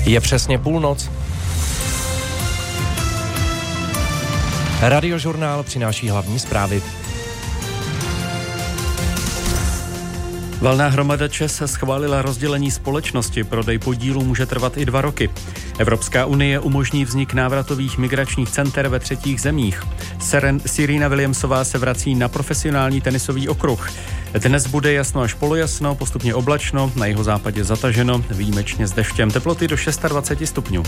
Je přesně půlnoc. Radiožurnál přináší hlavní zprávy. Valná hromada ČEZ schválila rozdělení společnosti. Prodej podílu může trvat i 2 roky. Evropská unie umožní vznik návratových migračních center ve třetích zemích. Serena Williamsová se vrací na profesionální tenisový okruh. Dnes bude jasno až polojasno, postupně oblačno, na jihozápadě zataženo, výjimečně s deštěm, teploty do 26 stupňů.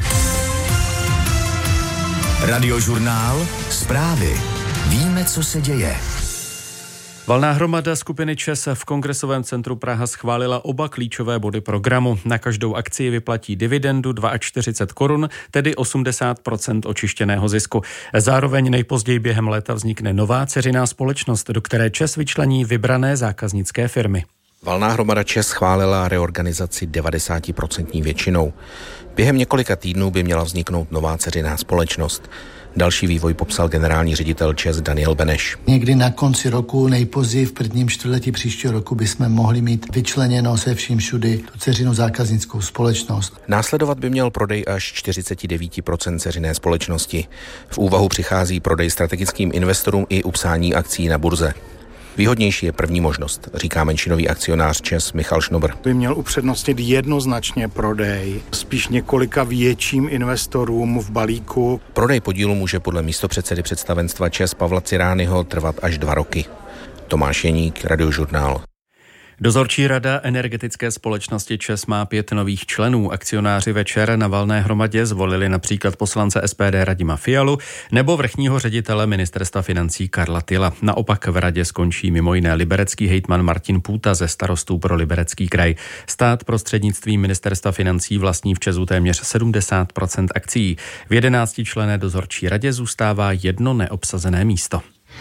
Radiožurnál, zprávy. Víme, co se děje. Valná hromada skupiny ČEZ v Kongresovém centru Praha schválila oba klíčové body programu. Na každou akcii vyplatí dividendu 42 korun, tedy 80% očištěného zisku. Zároveň nejpozději během léta vznikne nová dceřiná společnost, do které ČEZ vyčlení vybrané zákaznické firmy. Valná hromada ČEZ schválila reorganizaci 90% většinou. Během několika týdnů by měla vzniknout nová dceřiná společnost. Další vývoj popsal generální ředitel ČEZ Daniel Beneš. Někdy na konci roku, nejpozději v prvním čtvrtletí příštího roku bychom mohli mít vyčleněno se vším všudy tu dceřinou zákaznickou společnost. Následovat by měl prodej až 49% dceřiné společnosti. V úvahu přichází prodej strategickým investorům i upsání akcií na burze. Výhodnější je první možnost, říká menšinový akcionář ČEZ Michal Šnobr. By měl upřednostnit jednoznačně prodej, spíš několika větším investorům v balíku. Prodej podílu může podle místopředsedy představenstva ČEZ Pavla Cirányho trvat až 2 roky. Tomáš Jeník, Radiožurnál. Dozorčí rada energetické společnosti ČEZ má 5 nových členů. Akcionáři večer na valné hromadě zvolili například poslance SPD Radima Fialu nebo vrchního ředitele ministerstva financí Karla Tyla. Naopak v radě skončí mimo jiné liberecký hejtman Martin Půta ze Starostů pro Liberecký kraj. Stát prostřednictvím ministerstva financí vlastní v ČEZu téměř 70% akcií. V 11členné dozorčí radě zůstává 1 neobsazené místo.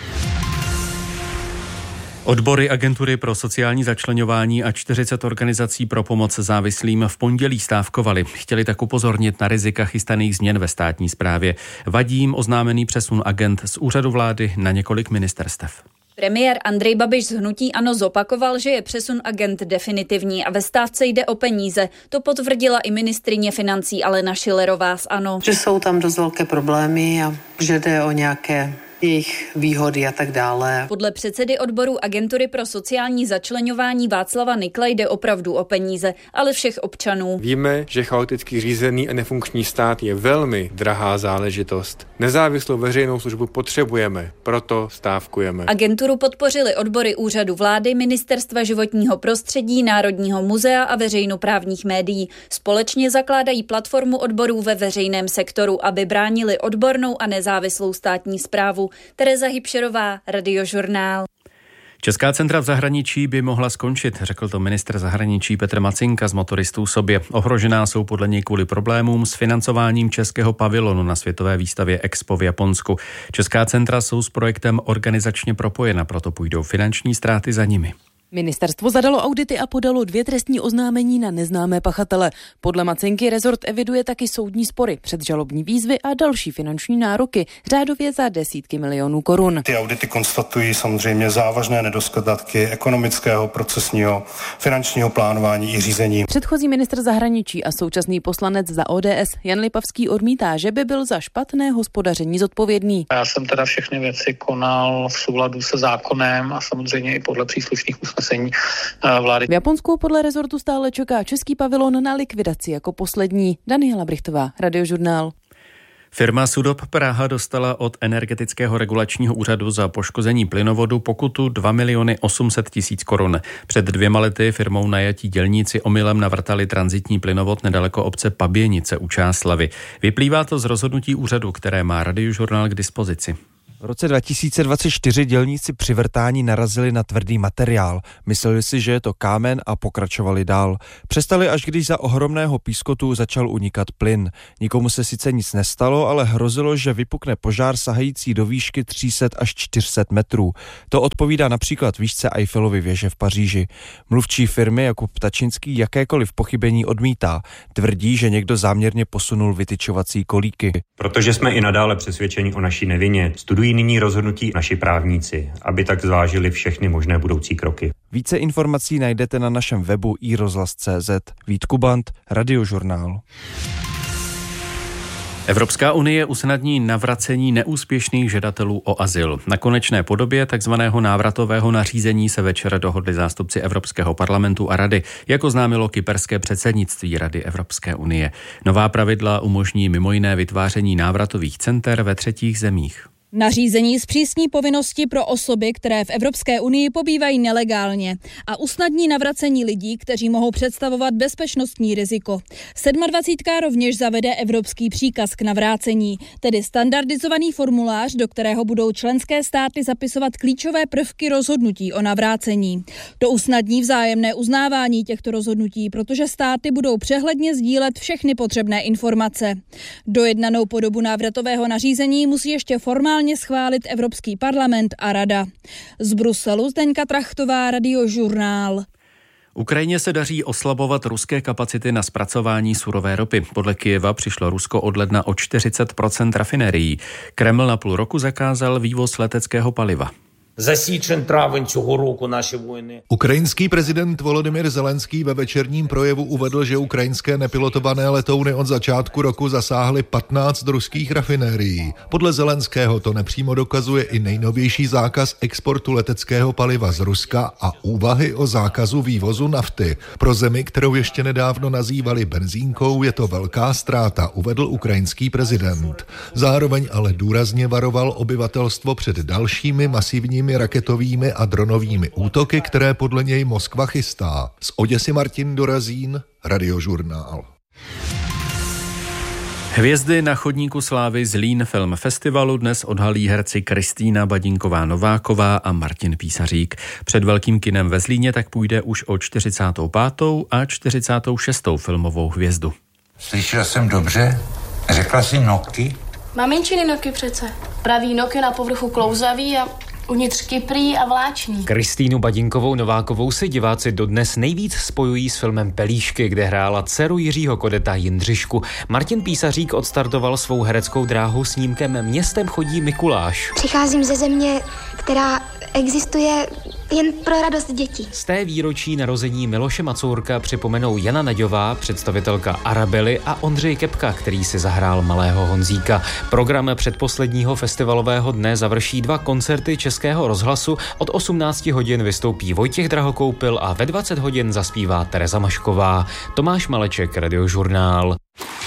Odbory Agentury pro sociální začleňování a 40 organizací pro pomoc závislým v pondělí stávkovali. Chtěli tak upozornit na rizika chystaných změn ve státní správě. Vadí jim oznámený přesun agent z úřadu vlády na několik ministerstev. Premiér Andrej Babiš z hnutí ANO zopakoval, že je přesun agent definitivní a ve stávce jde o peníze. To potvrdila i ministryně financí Alena Schillerová z ANO. Že jsou tam dost velké problémy a že jde o nějaké jejich výhody a tak dále. Podle předsedy odboru Agentury pro sociální začleňování Václava Nykla jde opravdu o peníze, ale všech občanů. Víme, že chaoticky řízený a nefunkční stát je velmi drahá záležitost. Nezávislou veřejnou službu potřebujeme, proto stávkujeme. Agenturu podpořili odbory úřadu vlády, Ministerstva životního prostředí, Národního muzea a veřejnoprávních médií. Společně zakládají platformu odborů ve veřejném sektoru, aby bránili odbornou a nezávislou státní správu. Tereza Hybšerová, Radiožurnál. Česká centra v zahraničí by mohla skončit, řekl to ministr zahraničí Petr Macinka z Motoristů sobě. Ohrožená jsou podle něj kvůli problémům s financováním českého pavilonu na světové výstavě Expo v Japonsku. Česká centra jsou s projektem organizačně propojena, proto půjdou finanční ztráty za nimi. Ministerstvo zadalo audity a podalo 2 trestní oznámení na neznámé pachatele. Podle Macinky rezort eviduje taky soudní spory, předžalobní výzvy a další finanční nároky, řádově za desítky milionů korun. Ty audity konstatují samozřejmě závažné nedostatky ekonomického, procesního, finančního plánování i řízení. Předchozí ministr zahraničí a současný poslanec za ODS Jan Lipavský odmítá, že by byl za špatné hospodaření zodpovědný. Já jsem teda všechny věci konal v souladu se zákonem a samozřejmě i podle příslušných usnesení vlády. V Japonsku podle rezortu stále čeká český pavilon na likvidaci jako poslední. Daniela Brichtová, Radiožurnál. Firma Sudop Praha dostala od Energetického regulačního úřadu za poškození plynovodu pokutu 2 800 000 korun. Před 2 lety firmou najatí dělníci omylem navrtali tranzitní plynovod nedaleko obce Paběnice u Čáslavi. Vyplývá to z rozhodnutí úřadu, které má Radiožurnál k dispozici. V roce 2024 dělníci při vrtání narazili na tvrdý materiál. Mysleli si, že je to kámen a pokračovali dál. Přestali, až když za ohromného pískotu začal unikat plyn. Nikomu se sice nic nestalo, ale hrozilo, že vypukne požár sahající do výšky 300 až 400 metrů. To odpovídá například výšce Eiffelovy věže v Paříži. Mluvčí firmy Jakub Ptačinský jakékoliv pochybení odmítá. Tvrdí, že někdo záměrně posunul vytyčovací kolíky. Protože jsme i nadále přesvědčeni o naší nevině, studují musí nyní rozhodnutí naši právníci, aby tak zvážili všechny možné budoucí kroky. Více informací najdete na našem webu iRozhlas.cz. Vít Kubant, Radiožurnál. Evropská unie usnadní navracení neúspěšných žadatelů o azyl. Na konečné podobě takzvaného návratového nařízení se večer dohodli zástupci Evropského parlamentu a Rady, jak oznámilo kyperské předsednictví Rady Evropské unie. Nová pravidla umožní mimo jiné vytváření návratových center ve třetích zemích. Nařízení zpřísní povinnosti pro osoby, které v Evropské unii pobývají nelegálně a usnadní navracení lidí, kteří mohou představovat bezpečnostní riziko. 27. rovněž zavede evropský příkaz k navrácení, tedy standardizovaný formulář, do kterého budou členské státy zapisovat klíčové prvky rozhodnutí o navrácení. To usnadní vzájemné uznávání těchto rozhodnutí, protože státy budou přehledně sdílet všechny potřebné informace. Dojednanou podobu návratového nařízení musí ještě formálně schválit Evropský parlament a Rada. Z Bruselu Zdeňka Trachtová, Radiožurnál. Ukrajině se daří oslabovat ruské kapacity na zpracování surové ropy. Podle Kyjeva přišlo Rusko od ledna o 40% rafinérií. Kreml na půl roku zakázal vývoz leteckého paliva. Ukrajinský prezident Volodymyr Zelenský ve večerním projevu uvedl, že ukrajinské nepilotované letouny od začátku roku zasáhly 15 ruských rafinérií. Podle Zelenského to nepřímo dokazuje i nejnovější zákaz exportu leteckého paliva z Ruska a úvahy o zákazu vývozu nafty. Pro zemi, kterou ještě nedávno nazývali benzínkou, je to velká ztráta, uvedl ukrajinský prezident. Zároveň ale důrazně varoval obyvatelstvo před dalšími masivními raketovými a dronovými útoky, které podle něj Moskva chystá. Z Oděsy Martin Dorazín, Radiožurnál. Hvězdy na chodníku slávy Zlín Film Festivalu dnes odhalí herci Kristýna Badinková-Nováková a Martin Písařík. Před velkým kinem ve Zlíně tak půjde už o 45. a 46. filmovou hvězdu. Slyšel jsem dobře? Řekla jsi noky? Maminčiny noky přece. Pravý noky na povrchu klouzavý a uvnitř kyprý a vláčný. Kristýnu Badinkovou-Novákovou si diváci dodnes nejvíc spojují s filmem Pelíšky, kde hrála dceru Jiřího Kodeta Jindřišku. Martin Písařík odstartoval svou hereckou dráhu snímkem Městem chodí Mikuláš. Přicházím ze země, která existuje jen pro radost dětí. Z té výročí narození Miloše Macourka připomenou Jana Naďová, představitelka Arabely, a Ondřej Kepka, který si zahrál malého Honzíka. Program předposledního festivalového dne završí 2 koncerty Českého rozhlasu. Od 18 hodin vystoupí Vojtěch Drahokoupil a ve 20 hodin zaspívá Tereza Mašková. Tomáš Maleček, Radiožurnál.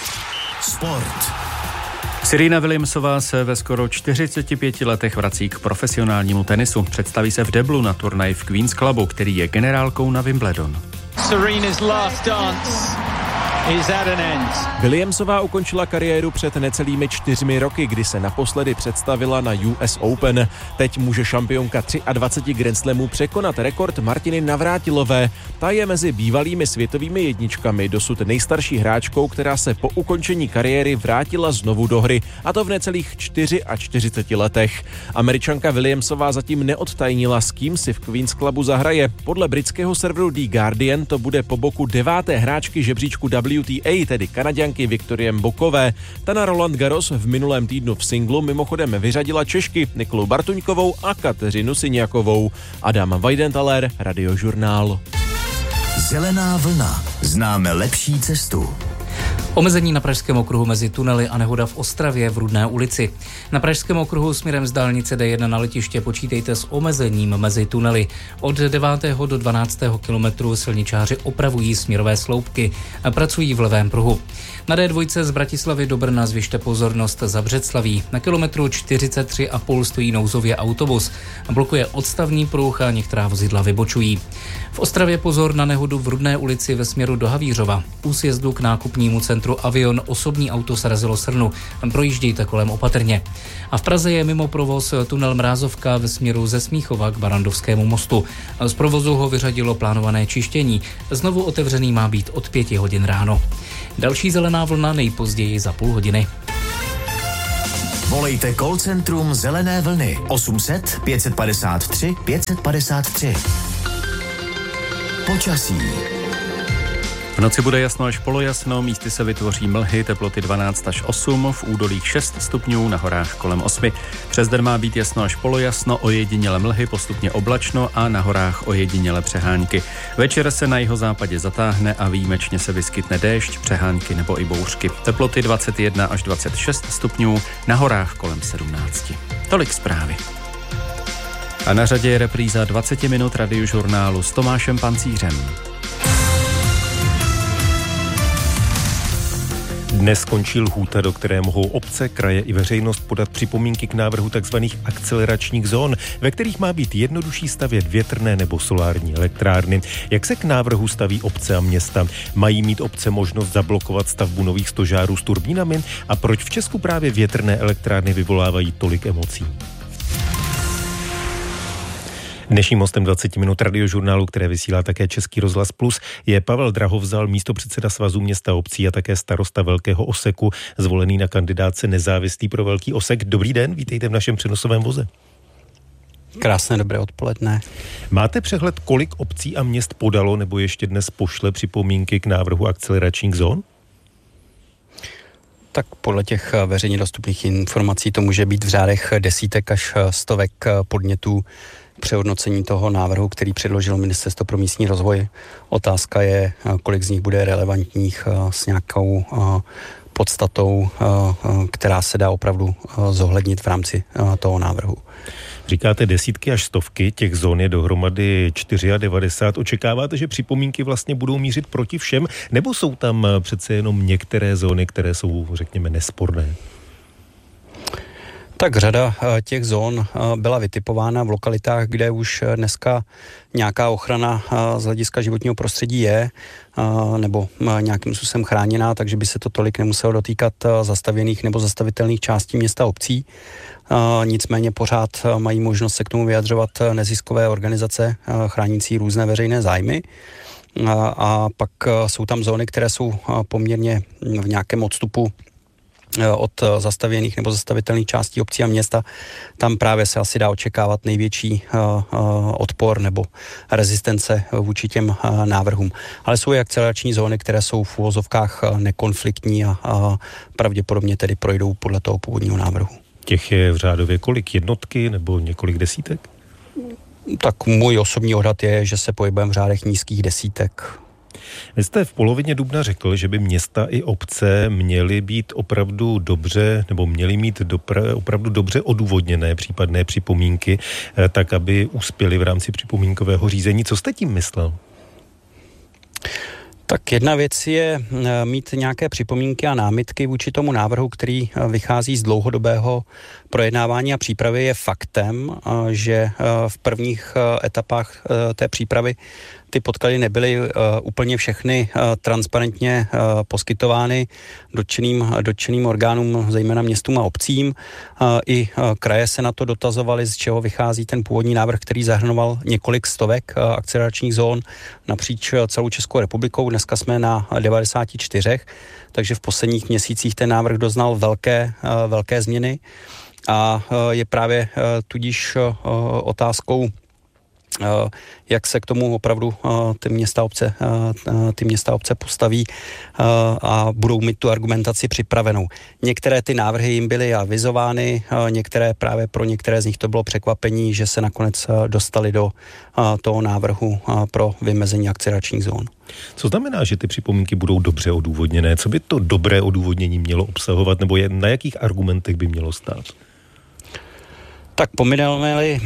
Sport. Serena Williamsová se ve skoro 45 letech vrací k profesionálnímu tenisu. Představí se v deblu na turnaji v Queen's Clubu, který je generálkou na Wimbledon. Serena's last dance is at an end. Williamsová ukončila kariéru před necelými 4 roky, kdy se naposledy představila na US Open. Teď může šampionka 23 Grand Slamů překonat rekord Martiny Navrátilové. Ta je mezi bývalými světovými jedničkami dosud nejstarší hráčkou, která se po ukončení kariéry vrátila znovu do hry, a to v necelých 44 letech. Američanka Williamsová zatím neodtajnila, s kým si v Queen's Clubu zahraje. Podle britského serveru The Guardian to bude po boku 9. hráčky žebříčku WTA, tedy Kanaďanky Viktorie Mbokové. Ta na Roland Garros v minulém týdnu v singlu mimochodem vyřadila Češky Nikolu Bartuňkovou a Kateřinu Syňakovou. Adam Weidenthaler, Radiožurnál. Zelená vlna. Známe lepší cestu. Omezení na Pražském okruhu mezi tunely a nehoda v Ostravě v Rudné ulici. Na Pražském okruhu směrem z dálnice D1 na letiště počítejte s omezením mezi tunely. Od 9. do 12. kilometru silničáři opravují směrové sloupky a pracují v levém pruhu. Na D2 z Bratislavy do Brna zvyšte pozornost za Břeclaví. Na kilometru 43,5 stojí nouzově autobus. Blokuje odstavní pruh a některá vozidla vybočují. V Ostravě pozor na nehodu v Rudné ulici ve směru do Havířova. U sjezdu k nákupnímu centru Avion osobní auto srazilo srnu. Projíždějte kolem opatrně. A v Praze je mimo provoz tunel Mrázovka ve směru ze Smíchova k Barandovskému mostu. Z provozu ho vyřadilo plánované čištění. Znovu otevřený má být od 5 hodin ráno. Další zelená vlna nejpozději za půl hodiny. Volejte call centrum Zelené vlny 800 553 553. Počasí. V noci bude jasno až polojasno, místy se vytvoří mlhy, teploty 12 až 8, v údolích 6 stupňů, na horách kolem 8. Přes den má být jasno až polojasno, ojediněle mlhy, postupně oblačno a na horách ojediněle přehánky. Večer se na jihozápadě zatáhne a výjimečně se vyskytne déšť, přehánky nebo i bouřky. Teploty 21 až 26 stupňů, na horách kolem 17. Tolik zprávy. A na řadě je repríza 20 minut radiožurnálu s Tomášem Pancířem. Dnes skončí lhůta, do které mohou obce, kraje i veřejnost podat připomínky k návrhu tzv. Akceleračních zón, ve kterých má být jednodušší stavět větrné nebo solární elektrárny. Jak se k návrhu staví obce a města? Mají mít obce možnost zablokovat stavbu nových stožárů s turbínami? A proč v Česku právě větrné elektrárny vyvolávají tolik emocí? Dnešním hostem 20 minut radiožurnálu, které vysílá také Český rozhlas Plus, je Pavel Drahovzal, místopředseda Svazu měst a obcí a také starosta Velkého Oseku, zvolený na kandidátce Nezávislý pro Velký Osek. Dobrý den, vítejte v našem přenosovém voze. Krásné dobré odpoledne. Máte přehled, kolik obcí a měst podalo nebo ještě dnes pošle připomínky k návrhu akceleračních zón? Tak podle těch veřejně dostupných informací to může být v řádech desítek až stovek podnětů přehodnocení toho návrhu, který předložilo Ministerstvo pro místní rozvoj. Otázka je, kolik z nich bude relevantních s nějakou podstatou, která se dá opravdu zohlednit v rámci toho návrhu. Říkáte desítky až stovky, těch zón je dohromady 94. Očekáváte, že připomínky vlastně budou mířit proti všem, nebo jsou tam přece jenom některé zóny, které jsou, řekněme, nesporné? Tak řada těch zón byla vytipována v lokalitách, kde už dneska nějaká ochrana z hlediska životního prostředí je, nebo nějakým způsobem chráněná, takže by se to tolik nemuselo dotýkat zastavěných nebo zastavitelných částí města a obcí. Nicméně pořád mají možnost se k tomu vyjadřovat neziskové organizace chránící různé veřejné zájmy. A pak jsou tam zóny, které jsou poměrně v nějakém odstupu od zastavěných nebo zastavitelných částí obcí a města. Tam právě se asi dá očekávat největší odpor nebo rezistence vůči těm návrhům. Ale jsou i akcelerační zóny, které jsou v uvozovkách nekonfliktní a pravděpodobně tedy projdou podle toho původního návrhu. Těch je v řádově kolik? Jednotky nebo několik desítek? Tak můj osobní odhad je, že se pohybujeme v řádech nízkých desítek. Vy jste v polovině dubna řekl, že by města i obce měly být opravdu dobře, nebo měly mít opravdu dobře odůvodněné případné připomínky, tak aby uspěly v rámci připomínkového řízení. Co jste tím myslel? Tak jedna věc je mít nějaké připomínky a námitky vůči tomu návrhu, který vychází z dlouhodobého projednávání a přípravy. Je faktem, že v prvních etapách té přípravy ty podklady nebyly úplně všechny transparentně poskytovány dotčeným orgánům, zejména městům a obcím. I kraje se na to dotazovaly, z čeho vychází ten původní návrh, který zahrnoval několik stovek akceleračních zón napříč celou Českou republikou. Dneska jsme na 94, takže v posledních měsících ten návrh doznal velké změny a je právě tudíž otázkou, jak se k tomu opravdu ty města obce postaví a budou mít tu argumentaci připravenou. Některé ty návrhy jim byly avizovány, některé právě pro některé z nich to bylo překvapení, že se nakonec dostali do toho návrhu pro vymezení akceleračních zón. Co znamená, že ty připomínky budou dobře odůvodněné? Co by to dobré odůvodnění mělo obsahovat, nebo na jakých argumentech by mělo stát? Tak pomineme-li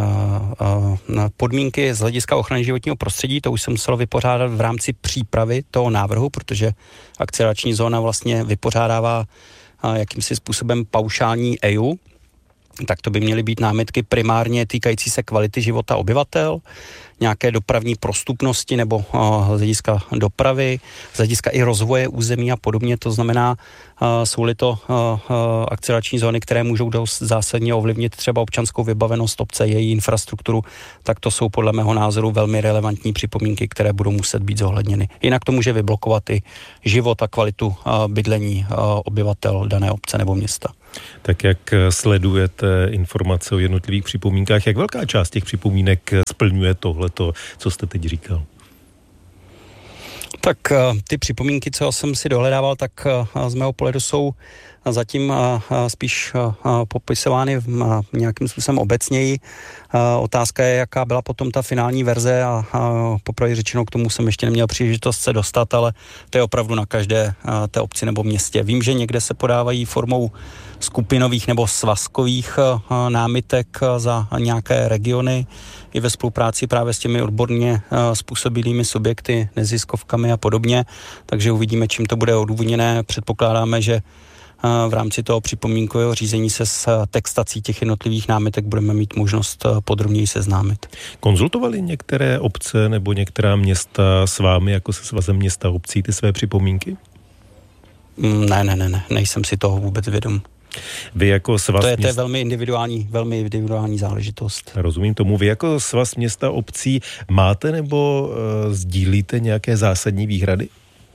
podmínky z hlediska ochrany životního prostředí, to už jsem musel vypořádat v rámci přípravy toho návrhu, protože akcelerační zóna vlastně vypořádává jakýmsi způsobem paušální EIA, tak to by měly být námitky primárně týkající se kvality života obyvatel, nějaké dopravní prostupnosti nebo z hlediska dopravy, z hlediska i rozvoje území a podobně. To znamená, jsou-li to akcelerační zóny, které můžou dost zásadně ovlivnit třeba občanskou vybavenost obce, její infrastrukturu, tak to jsou podle mého názoru velmi relevantní připomínky, které budou muset být zohledněny. Jinak to může vyblokovat i život a kvalitu bydlení obyvatel dané obce nebo města. Tak jak sledujete informace o jednotlivých připomínkách, jak velká část těch připomínek splňuje tohleto, co jste teď říkal? Tak ty připomínky, co jsem si dohledával, tak z mého pohledu jsou zatím spíš popisovány nějakým způsobem obecněji. Otázka je, jaká byla potom ta finální verze a popravdě řečeno k tomu jsem ještě neměl příležitost se dostat, ale to je opravdu na každé té obci nebo městě. Vím, že někde se podávají formou skupinových nebo svazkových námitek za nějaké regiony i ve spolupráci právě s těmi odborně způsobilými subjekty, neziskovkami a podobně, takže uvidíme, čím to bude odůvodněné. Předpokládáme, že v rámci toho připomínkového řízení se s textací těch jednotlivých námitek budeme mít možnost podrobněji seznámit. Konzultovali některé obce nebo některá města s vámi jako se Svazem měst a obcí ty své připomínky? Ne, nejsem si toho vůbec vědom. Vy jako svaz to je velmi individuální záležitost. Rozumím tomu. Vy jako Svaz města a obcí máte nebo sdílíte nějaké zásadní výhrady?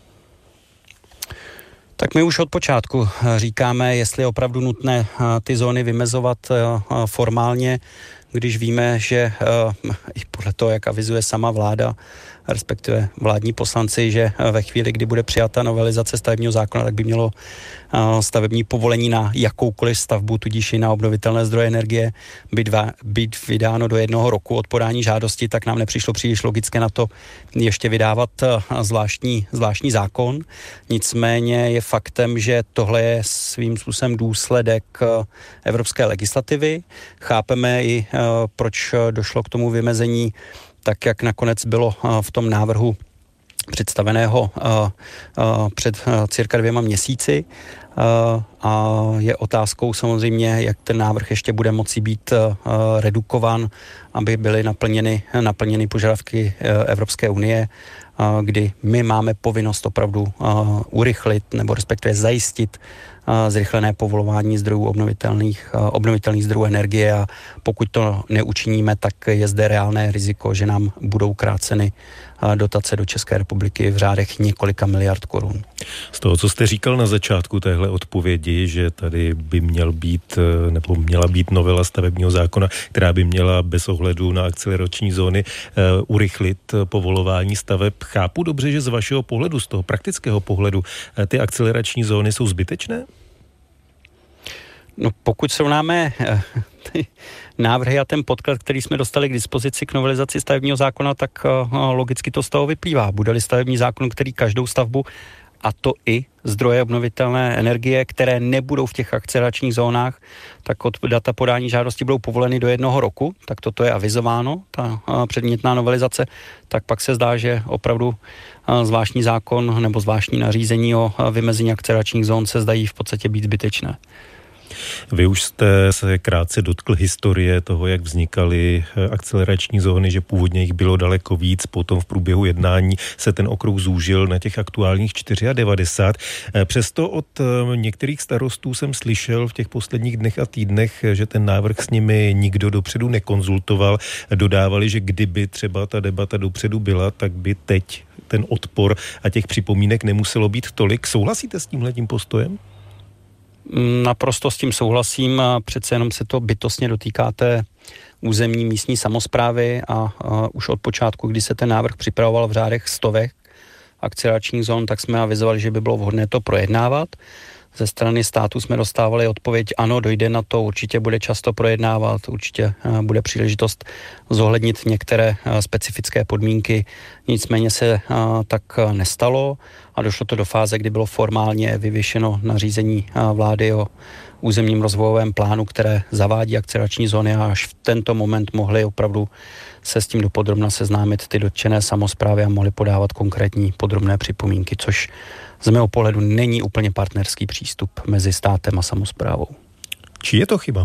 Tak my už od počátku říkáme, jestli je opravdu nutné ty zóny vymezovat formálně, když víme, že i podle toho, jak avizuje sama vláda, respektive vládní poslanci, že ve chvíli, kdy bude přijata novelizace stavebního zákona, tak by mělo stavební povolení na jakoukoliv stavbu, tudíž i na obnovitelné zdroje energie být vydáno do 1 roku od podání žádosti, tak nám nepřišlo příliš logické na to ještě vydávat zvláštní zákon. Nicméně je faktem, že tohle je svým způsobem důsledek evropské legislativy. Chápeme i, proč došlo k tomu vymezení, tak jak nakonec bylo v tom návrhu představeného před cirka 2 měsíci. A je otázkou samozřejmě, jak ten návrh ještě bude moci být redukovan, aby byly naplněny požadavky Evropské unie, kdy my máme povinnost opravdu urychlit nebo respektive zajistit zrychlené povolování zdrojů obnovitelných zdrojů energie, a pokud to neučiníme, tak je zde reálné riziko, že nám budou kráceny dotace do České republiky v řádech několika miliard korun. Z toho, co jste říkal na začátku téhle odpovědi, že tady by měla být novela stavebního zákona, která by měla bez ohledu na akcelerační zóny urychlit povolování staveb. Chápu dobře, že z vašeho pohledu, z toho praktického pohledu, ty akcelerační zóny jsou zbytečné? No, pokud srovnáme ty návrhy a ten podklad, který jsme dostali k dispozici k novelizaci stavebního zákona, tak logicky to z toho vyplývá. Bude-li stavební zákon, který každou stavbu, a to i zdroje obnovitelné energie, které nebudou v těch akceleračních zónách, tak od data podání žádosti budou povoleny do 1 roku, tak toto je avizováno, ta předmětná novelizace, tak pak se zdá, že opravdu zvláštní zákon nebo zvláštní nařízení o vymezení akceleračních zón se zdají v podstatě být zbytečné. Vy už jste se krátce dotkl historie toho, jak vznikaly akcelerační zóny, že původně jich bylo daleko víc, potom v průběhu jednání se ten okruh zúžil na těch aktuálních 94. Přesto od některých starostů jsem slyšel v těch posledních dnech a týdnech, že ten návrh s nimi nikdo dopředu nekonzultoval. Dodávali, že kdyby třeba ta debata dopředu byla, tak by teď ten odpor a těch připomínek nemuselo být tolik. Souhlasíte s tímhletím postojem? Naprosto s tím souhlasím, a přece jenom se to bytostně dotýká té územní místní samosprávy a už od počátku, kdy se ten návrh připravoval v řádech stovek akceleračních zón, tak jsme avizovali, že by bylo vhodné to projednávat. Ze strany státu jsme dostávali odpověď, ano, dojde na to, určitě bude často projednávat, určitě bude příležitost zohlednit některé specifické podmínky, nicméně se tak nestalo a došlo to do fáze, kdy bylo formálně vyvěšeno nařízení vlády o územním rozvojovém plánu, které zavádí akcelerační zóny, a až v tento moment mohli opravdu se s tím dopodrobna seznámit ty dotčené samosprávy a mohli podávat konkrétní podrobné připomínky, což z mého pohledu není úplně partnerský přístup mezi státem a samosprávou. Či je to chyba?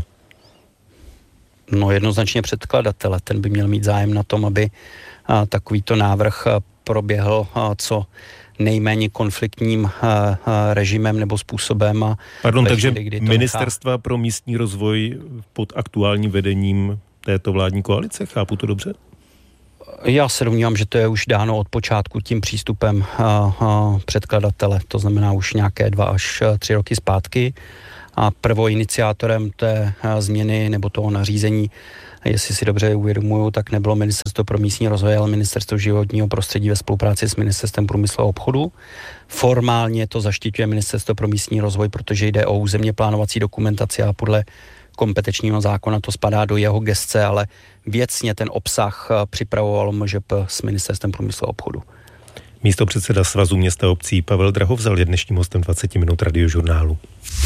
No, jednoznačně předkladatele. Ten by měl mít zájem na tom, aby takovýto návrh proběhl co nejméně konfliktním režimem nebo způsobem. Takže Ministerstva pro místní rozvoj pod aktuálním vedením této vládní koalice, chápu to dobře? Já se domnívám, že to je už dáno od počátku tím přístupem předkladatele, to znamená už nějaké 2 až 3 roky zpátky. A prvoiniciátorem té změny nebo toho nařízení, jestli si dobře uvědomuju, tak nebylo Ministerstvo pro místní rozvoj, ale Ministerstvo životního prostředí ve spolupráci s Ministerstvem průmyslu a obchodu. Formálně to zaštiťuje Ministerstvo pro místní rozvoj, protože jde o územně plánovací dokumentaci a podle kompetenčního zákona to spadá do jeho gesce, ale věcně ten obsah připravovalo MŽP s Ministerstvem průmyslu a obchodu. Místopředseda Svazu měst a obcí Pavel Drahovzal je dnešním hostem 20 minut Radiožurnálu.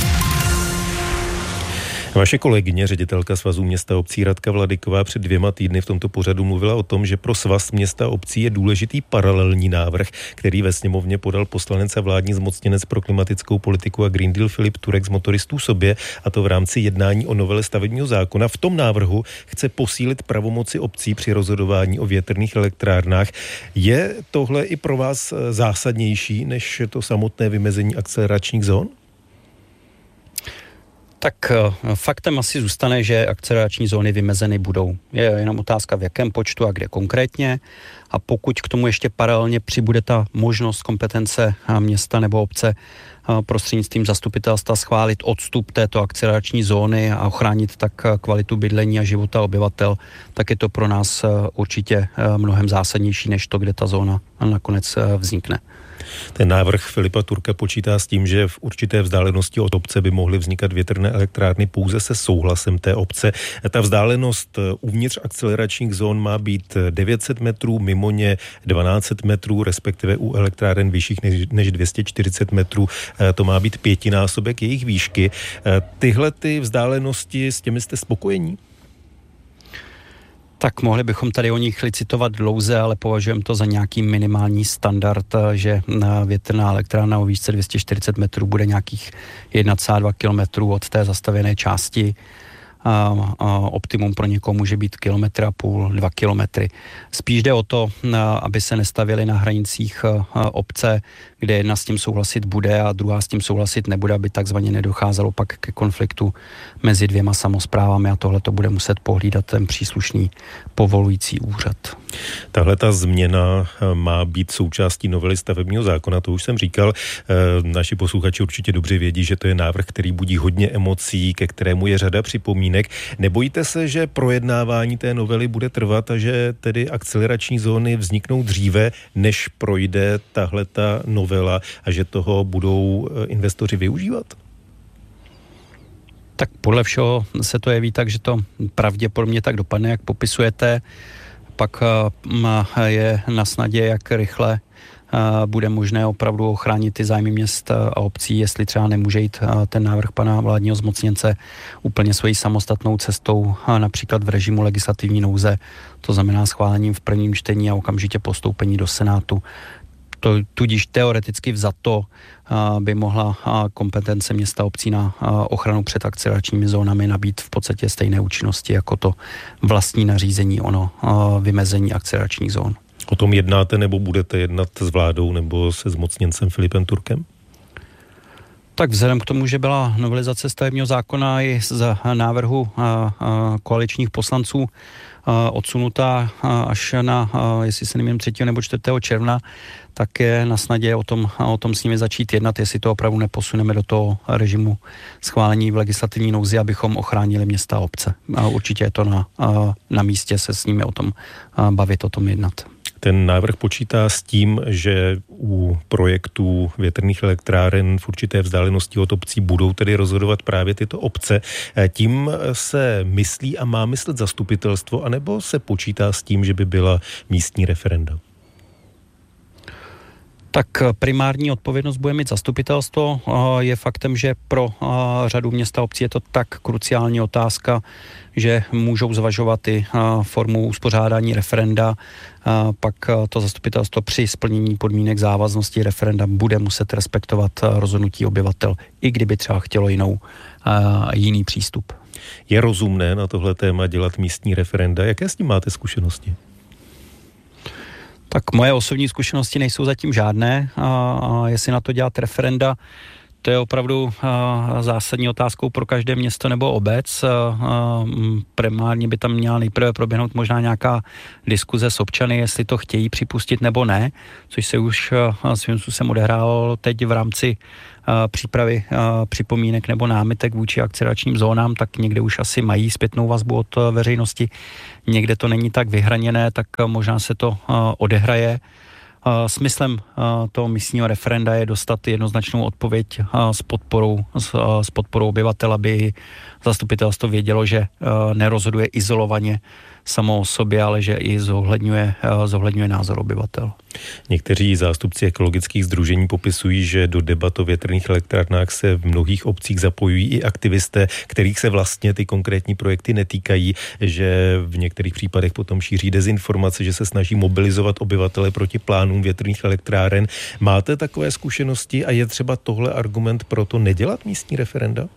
Vaše kolegyně, ředitelka Svazu měst a obcí Radka Vladyková, před 2 týdny v tomto pořadu mluvila o tom, že pro Svaz měst a obcí je důležitý paralelní návrh, který ve sněmovně podal poslanec a vládní zmocněnec pro klimatickou politiku a Green Deal Filip Turek z Motoristů sobě, a to v rámci jednání o novele stavebního zákona. V tom návrhu chce posílit pravomoci obcí při rozhodování o větrných elektrárnách. Je tohle i pro vás zásadnější než to samotné vymezení akceleračních zón? Tak faktem asi zůstane, že akcelerační zóny vymezeny budou. Je jenom otázka, v jakém počtu a kde konkrétně. A pokud k tomu ještě paralelně přibude ta možnost kompetence města nebo obce prostřednictvím zastupitelstva schválit odstup této akcelerační zóny a ochránit tak kvalitu bydlení a života obyvatel, tak je to pro nás určitě mnohem zásadnější než to, kde ta zóna nakonec vznikne. Ten návrh Filipa Turka počítá s tím, že v určité vzdálenosti od obce by mohly vznikat větrné elektrárny pouze se souhlasem té obce. Ta vzdálenost uvnitř akceleračních zón má být 900 metrů, mimo ně 1200 metrů, respektive u elektráren vyšších než 240 metrů to má být 5násobek jejich výšky. Tyhle ty vzdálenosti, s těmi jste spokojení? Tak mohli bychom tady o nich licitovat dlouze, ale považujeme to za nějaký minimální standard, že větrná elektrárna o výšce 240 metrů bude nějakých 1,2 kilometrů od té zastavěné části. Optimum pro někoho může být 1,5 km, 2 kilometry. Spíš jde o to, aby se nestavěly na hranicích obce, kde jedna s tím souhlasit bude a druhá s tím souhlasit nebude, aby takzvaně nedocházelo pak ke konfliktu mezi 2 samosprávami a tohle to bude muset pohlídat ten příslušný povolující úřad. Tahle ta změna má být součástí novely stavebního zákona, to už jsem říkal. Naši posluchači určitě dobře vědí, že to je návrh, který budí hodně emocí, ke kterému je řada připomínek. Nebojíte se, že projednávání té novely bude trvat a že tedy akcelerační zóny vzniknou dříve, než projde tahleta novela a že toho budou investoři využívat? Tak podle všeho se to jeví tak, že to pravděpodobně tak dopadne, jak popisujete. Pak je na snadě, jak rychle bude možné opravdu ochránit ty zájmy měst a obcí, jestli třeba nemůže jít ten návrh pana vládního zmocněnce úplně svojí samostatnou cestou, například v režimu legislativní nouze, to znamená schválením v prvním čtení a okamžitě postoupení do Senátu. Tudíž teoreticky vzato by mohla kompetence města obcí na ochranu před akceleračními zónami nabít v podstatě stejné účinnosti jako to vlastní nařízení vymezení akceleračních zón. O tom jednáte nebo budete jednat s vládou nebo se zmocněncem Filipem Turkem? Tak vzhledem k tomu, že byla novelizace stavebního zákona i z návrhu koaličních poslanců odsunutá až na, jestli se nevím, 3. nebo 4. června, tak je na snadě o tom s nimi začít jednat, jestli to opravdu neposuneme do toho režimu schválení v legislativní nouzi, abychom ochránili města a obce. A určitě je to na místě se s nimi o tom bavit, o tom jednat. Ten návrh počítá s tím, že u projektů větrných elektráren v určité vzdálenosti od obcí budou tedy rozhodovat právě tyto obce. Tím se myslí a má myslet zastupitelstvo, anebo se počítá s tím, že by byla místní referenda? Tak primární odpovědnost bude mít zastupitelstvo. Je faktem, že pro řadu měst a obcí je to tak kruciální otázka, že můžou zvažovat i formu uspořádání referenda. Pak to zastupitelstvo při splnění podmínek závaznosti referenda bude muset respektovat rozhodnutí obyvatel, i kdyby třeba chtělo jiný přístup. Je rozumné na tohle téma dělat místní referenda? Jaké s tím máte zkušenosti? Tak moje osobní zkušenosti nejsou zatím žádné a jestli na to dělat referenda, To je opravdu zásadní otázkou pro každé město nebo obec. Primárně by tam měla nejprve proběhnout možná nějaká diskuze s občany, jestli to chtějí připustit nebo ne, což se už svým způsobem odehrálo teď v rámci přípravy připomínek nebo námitek vůči akceleračním zónám, tak někde už asi mají zpětnou vazbu od veřejnosti. Někde to není tak vyhraněné, tak možná se to odehraje. Smyslem toho místního referenda je dostat jednoznačnou odpověď s podporou obyvatel, aby zastupitelstvo vědělo, že nerozhoduje izolovaně samo o sobě, ale že i zohledňuje názor obyvatel. Někteří zástupci ekologických sdružení popisují, že do debat o větrných elektrárnách se v mnohých obcích zapojují i aktivisté, kterých se vlastně ty konkrétní projekty netýkají, že v některých případech potom šíří dezinformace, že se snaží mobilizovat obyvatele proti plánům větrných elektráren. Máte takové zkušenosti a je třeba tohle argument pro to nedělat místní referenda?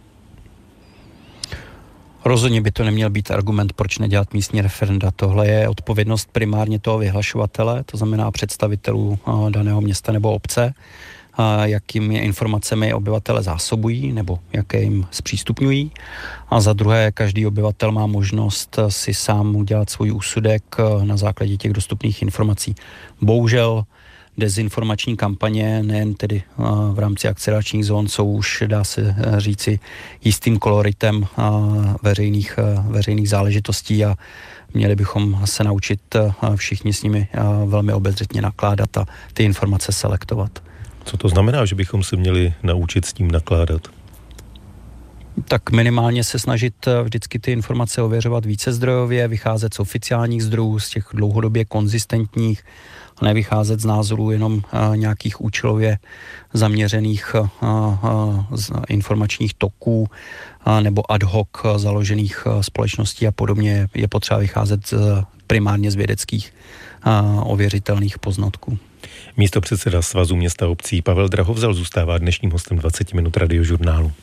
Rozhodně by to neměl být argument, proč nedělat místní referenda. Tohle je odpovědnost primárně toho vyhlašovatele, to znamená představitelů daného města nebo obce, jakými informacemi obyvatele zásobují nebo jaké jim zpřístupňují. A za druhé, každý obyvatel má možnost si sám udělat svůj úsudek na základě těch dostupných informací. Bohužel dezinformační kampaně, nejen tedy v rámci akceleračních zón, jsou už, dá se říci, jistým koloritem veřejných záležitostí a měli bychom se naučit všichni s nimi velmi obezřetně nakládat a ty informace selektovat. Co to znamená, že bychom se měli naučit s tím nakládat? Tak minimálně se snažit vždycky ty informace ověřovat vícezdrojově, vycházet z oficiálních zdrojů, z těch dlouhodobě konzistentních, a nevycházet z názorů jenom nějakých účelově zaměřených informačních toků nebo ad hoc založených společností a podobně. Je potřeba vycházet primárně z vědeckých ověřitelných poznatků. Místopředseda Svazu měst a obcí Pavel Drahovzal zůstává dnešním hostem 20 minut Radiožurnálu.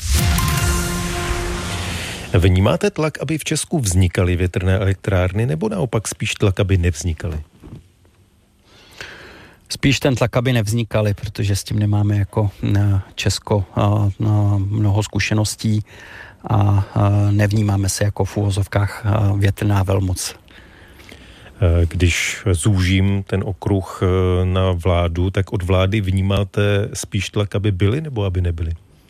Vnímáte tlak, aby v Česku vznikaly větrné elektrárny, nebo naopak spíš tlak, aby nevznikaly? Spíš ten tlak, aby nevznikaly, protože s tím nemáme jako Česko mnoho zkušeností a nevnímáme se jako v uvozovkách větrná velmoc. Když zúžím ten okruh na vládu, tak od vlády vnímáte spíš tlak, aby byly nebo aby nebyly?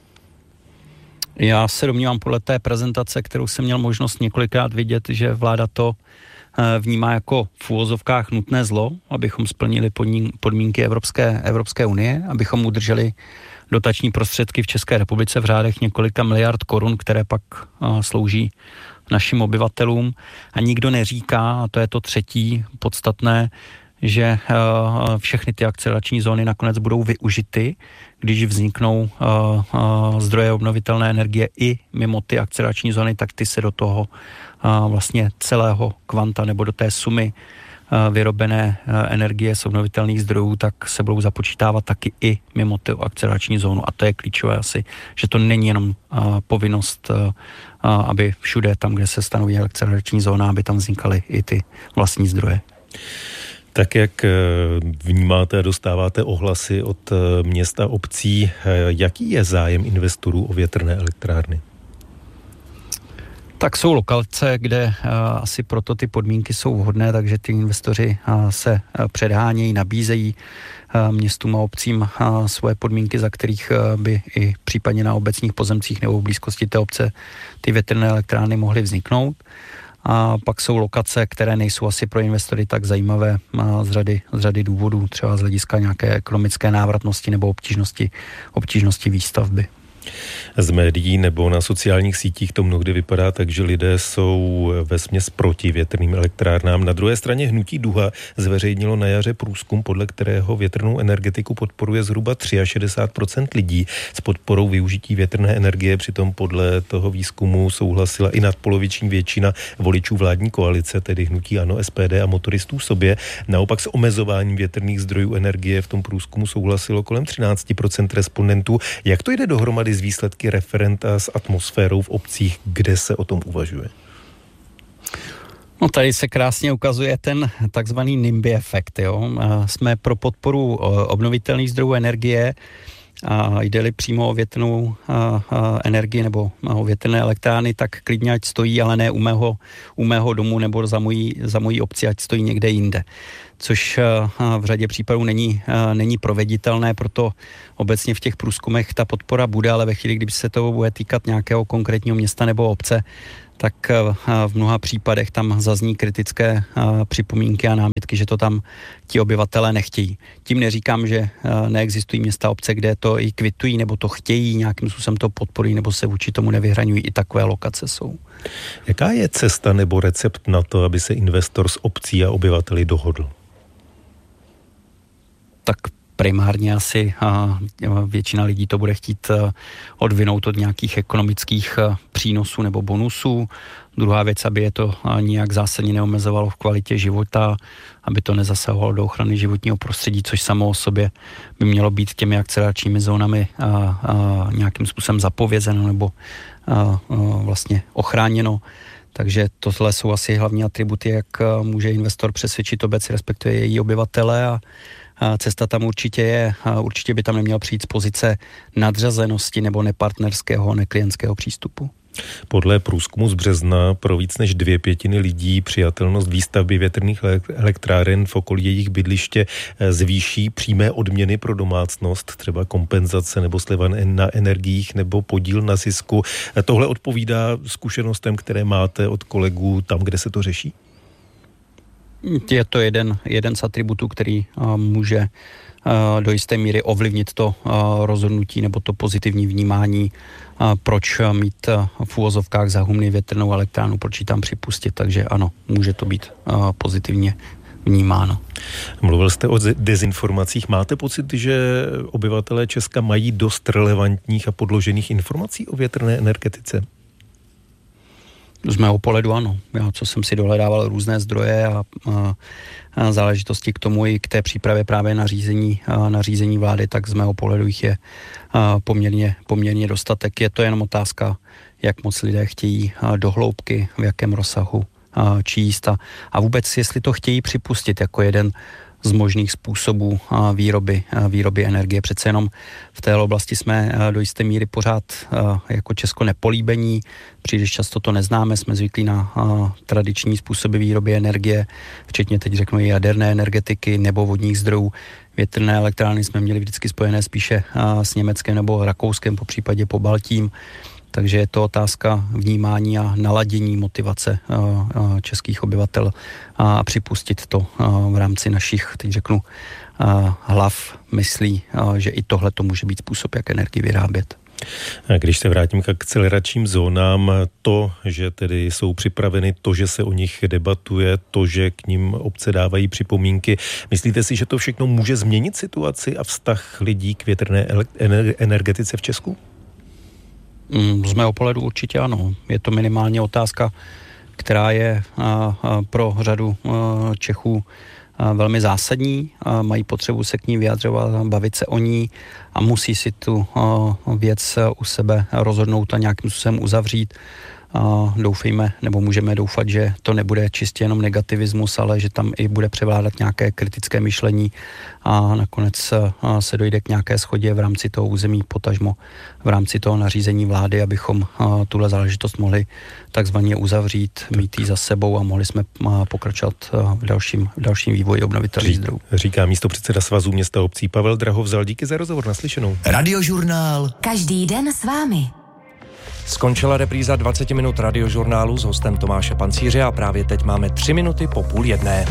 Já se domnívám podle té prezentace, kterou jsem měl možnost několikrát vidět, že vláda to vnímá jako v uvozovkách nutné zlo, abychom splnili podmínky Evropské unie, abychom udrželi dotační prostředky v České republice v řádech několika miliard korun, které pak slouží našim obyvatelům. A nikdo neříká, a to je to třetí podstatné, že všechny ty akcelerační zóny nakonec budou využity, když vzniknou zdroje obnovitelné energie i mimo ty akcelerační zóny, tak ty se do toho vlastně celého kvanta nebo do té sumy vyrobené energie z obnovitelných zdrojů, tak se budou započítávat taky i mimo tu akcelerační zónu. A to je klíčové asi, že to není jenom povinnost, aby všude tam, kde se stanoví akcelerační zóna, aby tam vznikaly i ty vlastní zdroje. Tak jak vnímáte a dostáváte ohlasy od měst a obcí, jaký je zájem investorů o větrné elektrárny? Tak jsou lokace, kde asi proto ty podmínky jsou vhodné, takže ty investoři se předhánějí, nabízejí městům a obcím svoje podmínky, za kterých by i případně na obecních pozemcích nebo v blízkosti té obce ty větrné elektrárny mohly vzniknout. A pak jsou lokace, které nejsou asi pro investory tak zajímavé z řady důvodů, třeba z hlediska nějaké ekonomické návratnosti nebo obtížnosti výstavby. Z médií nebo na sociálních sítích to mnohdy vypadá tak, že lidé jsou vesměs proti větrným elektrárnám. Na druhé straně hnutí Duha zveřejnilo na jaře průzkum, podle kterého větrnou energetiku podporuje zhruba 63% lidí. S podporou využití větrné energie přitom podle toho výzkumu souhlasila i nadpoloviční většina voličů vládní koalice, tedy hnutí ANO, SPD a motoristů v sobě. Naopak s omezováním větrných zdrojů energie v tom průzkumu souhlasilo kolem 13% respondentů. Jak to jde dohromady z výsledky referenda s atmosférou v obcích, kde se o tom uvažuje? No tady se krásně ukazuje ten takzvaný NIMBY efekt. Jo? Jsme pro podporu obnovitelných zdrojů energie, A jde-li přímo o větrnou energii nebo o větrné elektrárny, tak klidně ať stojí, ale ne u mého domu nebo za mojí obci, ať stojí někde jinde. Což v řadě případů není proveditelné, proto obecně v těch průzkumech ta podpora bude, ale ve chvíli, kdyby se to bude týkat nějakého konkrétního města nebo obce, tak v mnoha případech tam zazní kritické připomínky a námitky, že to tam ti obyvatelé nechtějí. Tím neříkám, že neexistují města, obce, kde to i kvitují, nebo to chtějí, nějakým způsobem to podporují, nebo se vůči tomu nevyhraňují. I takové lokace jsou. Jaká je cesta nebo recept na to, aby se investor s obcí a obyvateli dohodl? Tak primárně asi většina lidí to bude chtít odvinout od nějakých ekonomických přínosů nebo bonusů. Druhá věc, aby je to nijak zásadně neomezovalo v kvalitě života, aby to nezasahovalo do ochrany životního prostředí, což samo o sobě by mělo být těmi akceleračními zónami nějakým způsobem zapovězeno nebo vlastně ochráněno. Takže tohle jsou asi hlavní atributy, jak může investor přesvědčit obec, respektive její obyvatele, a cesta tam určitě by tam neměla přijít z pozice nadřazenosti nebo nepartnerského, neklientského přístupu. Podle průzkumu z března pro víc než 2/5 lidí přijatelnost výstavby větrných elektráren v okolí jejich bydliště zvýší přímé odměny pro domácnost, třeba kompenzace nebo sleva na energiích nebo podíl na zisku. Tohle odpovídá zkušenostem, které máte od kolegů tam, kde se to řeší? Je to jeden z atributů, který může do jisté míry ovlivnit to rozhodnutí nebo to pozitivní vnímání, proč mít v úvozovkách za humny větrnou elektrárnu, proč ji tam připustit. Takže ano, může to být pozitivně vnímáno. Mluvil jste o dezinformacích. Máte pocit, že obyvatelé Česka mají dost relevantních a podložených informací o větrné energetice? Z mého pohledu ano. Já, co jsem si dohledával různé zdroje a záležitosti k tomu i k té přípravě právě nařízení vlády, tak z mého pohledu jich je poměrně dostatek. Je to jenom otázka, jak moc lidé chtějí do hloubky, v jakém rozsahu číst a vůbec, jestli to chtějí připustit jako jeden z možných způsobů výroby energie. Přece jenom v té oblasti jsme do jisté míry pořád jako Česko nepolíbení, příliš často to neznáme, jsme zvyklí na tradiční způsoby výroby energie, včetně teď řeknu i jaderné energetiky nebo vodních zdrojů. Větrné elektrárny jsme měli vždycky spojené spíše s Německem nebo Rakouskem, po případě Pobaltím. Takže je to otázka vnímání a naladění motivace českých obyvatel a připustit to v rámci našich, teď řeknu, hlav, myslí, že i tohle to může být způsob, jak energii vyrábět. A když se vrátím k akceleračním zónám, to, že tedy jsou připraveny, to, že se o nich debatuje, to, že k nim obce dávají připomínky, myslíte si, že to všechno může změnit situaci a vztah lidí k větrné energetice v Česku? Z mého pohledu určitě ano. Je to minimálně otázka, která je pro řadu Čechů velmi zásadní. Mají potřebu se k ní vyjadřovat, bavit se o ní a musí si tu věc u sebe rozhodnout a nějakým způsobem uzavřít. Doufejme, nebo můžeme doufat, že to nebude čistě jenom negativismus, ale že tam i bude převládat nějaké kritické myšlení a nakonec se dojde k nějaké shodě v rámci toho území, potažmo v rámci toho nařízení vlády, abychom tuhle záležitost mohli takzvaně uzavřít, mít ji za sebou a mohli jsme pokračovat v dalším vývoji obnovitelných zdrojů. Říká místopředseda Svazu měst a obcí Pavel Drahovzal. Díky za rozhovor, naslyšenou. Radiožurnál. Každý den s vámi. Skončila repríza 20 minut radiožurnálu s hostem Tomáše Pancíře a právě teď máme 3 minuty po 12:30.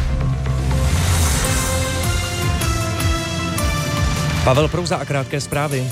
Pavel Prouza a krátké zprávy.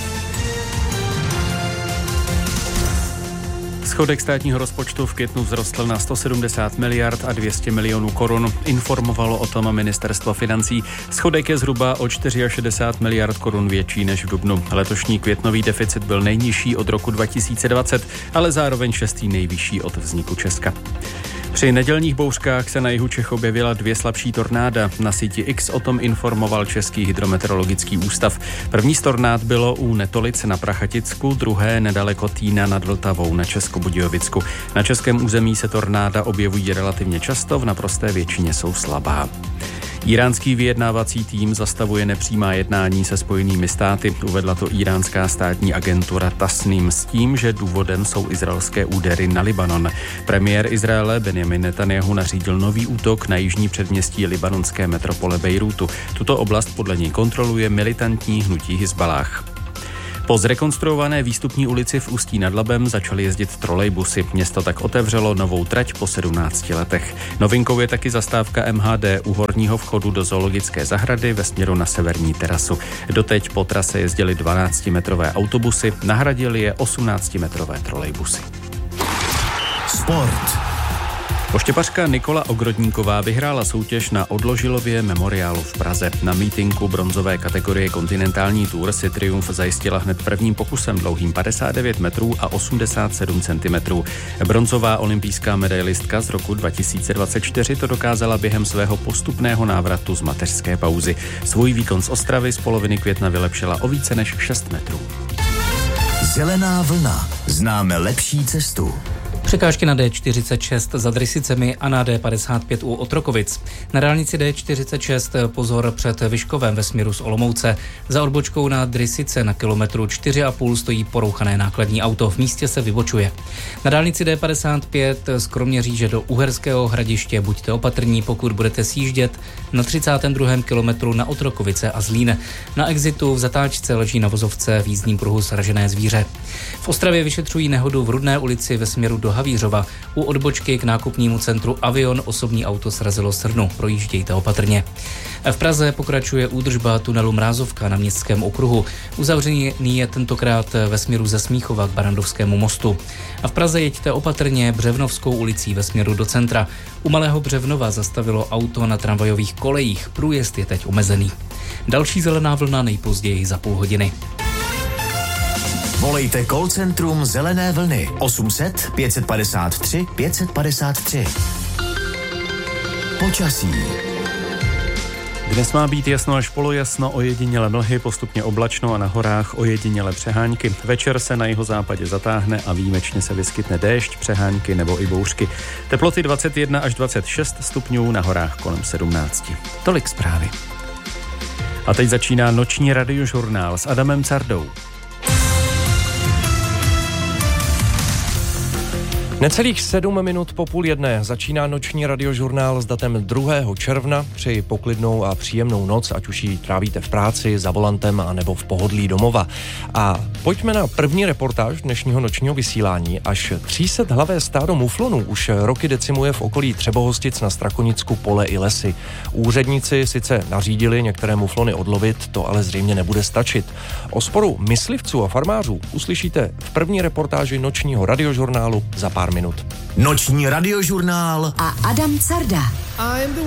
Schodek státního rozpočtu v květnu vzrostl na 170 miliard a 200 milionů korun. Informovalo o tom ministerstvo financí. Schodek je zhruba o 64 miliard korun větší než v dubnu. Letošní květnový deficit byl nejnižší od roku 2020, ale zároveň 6. nejvyšší od vzniku Česka. Při nedělních bouřkách se na jihu Čech objevila 2 slabší tornáda. Na síti X o tom informoval Český hydrometeorologický ústav. První z tornád bylo u Netolic na Prachaticku, druhé nedaleko Týna nad Vltavou na Českobudějovicku. Na českém území se tornáda objevují relativně často, v naprosté většině jsou slabá. Iránský vyjednávací tým zastavuje nepřímá jednání se Spojenými státy. Uvedla to iránská státní agentura Tasnim s tím, že důvodem jsou izraelské údery na Libanon. Premiér Izraele Benjamin Netanjahu nařídil nový útok na jižní předměstí libanonské metropole Bejrútu. Tuto oblast podle něj kontroluje militantní hnutí Hizballáh. Po zrekonstruované výstupní ulici v Ústí nad Labem začaly jezdit trolejbusy. Město tak otevřelo novou trať po 17 letech. Novinkou je taky zastávka MHD u horního vchodu do zoologické zahrady ve směru na severní terasu. Doteď po trase jezdily 12-metrové autobusy, nahradily je 18-metrové trolejbusy. Sport. Poštěpařka Nikola Ogrodníková vyhrála soutěž na Odložilově memoriálu v Praze. Na mítinku bronzové kategorie Kontinentální Tour si triumf zajistila hned prvním pokusem dlouhým 59 metrů a 87 cm. Bronzová olympijská medailistka z roku 2024 to dokázala během svého postupného návratu z mateřské pauzy. Svůj výkon z Ostravy z poloviny května vylepšila o více než 6 metrů. Zelená vlna. Známe lepší cestu. Překážky na D46 za Drysicemi a na D55 u Otrokovic. Na dálnici D46 pozor před Vyškovem ve směru z Olomouce. Za odbočkou na Drysice na kilometru 4,5 stojí porouchané nákladní auto. V místě se vybočuje. Na dálnici D55 z Kroměříže do Uherského Hradiště buďte opatrní, pokud budete sjíždět na 32. kilometru na Otrokovice a Zlín. Na exitu v zatáčce leží na vozovce v jízdním pruhu sražené zvíře. V Ostravě vyšetřují nehodu v Rudné ulici ve směru do Havířova. U odbočky k nákupnímu centru Avion osobní auto srazilo srnu. Projíždějte opatrně. V Praze pokračuje údržba tunelu Mrázovka na Městském okruhu. Uzavřený je tentokrát ve směru ze Smíchova k Barandovskému mostu. A v Praze jeďte opatrně Břevnovskou ulicí ve směru do centra. U Malého Břevnova zastavilo auto na tramvajových kolejích. Průjezd je teď omezený. Další zelená vlna nejpozději za půl hodiny. Volejte call centrum Zelené vlny 800 553 553. Počasí. Dnes má být jasno až polojasno, ojediněle mlhy, postupně oblačno a na horách ojediněle přehánky. Večer se na jihozápadě zatáhne a výjimečně se vyskytne déšť, přehánky nebo i bouřky. Teploty 21 až 26 stupňů, na horách kolem 17. Tolik zprávy. A teď začíná noční radiožurnál s Adamem Cardou. Necelých 7 minut po 12:30 začíná noční radiožurnál s datem 2. června. Přeji poklidnou a příjemnou noc, ať už ji trávíte v práci, za volantem a nebo v pohodlí domova. A pojďme na první reportáž dnešního nočního vysílání. Až 300hlavé stádo muflonů už roky decimuje v okolí Třebohostic na Strakonicku pole i lesy. Úředníci sice nařídili některé muflony odlovit, to ale zřejmě nebude stačit. O sporu myslivců a farmářů uslyšíte v první reportáži nočního radiožurnálu za pár minut. Noční radiožurnál a Adam Carda. I'm the